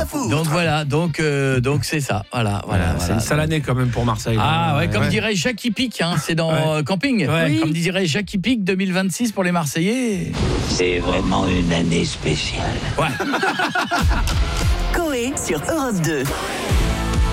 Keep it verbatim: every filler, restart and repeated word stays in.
foutre. Donc voilà, donc euh, donc c'est ça. Voilà, voilà. Voilà, voilà. c'est une sale année quand même pour Marseille. Ah ouais, comme ouais. dirait Jackie Pic, hein, c'est dans Ouais. euh, Camping. Ouais. Oui. Comme dirait Jackie Pic, deux mille vingt-six pour les Marseillais. C'est vraiment une année spéciale. Ouais. Coé sur Europe deux.